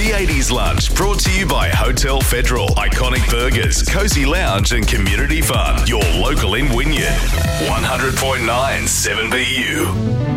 The 80s Lunch, brought to you by Hotel Federal, Iconic Burgers, Cozy Lounge and Community Fun. Your local in Wynyard. 100.9 7BU.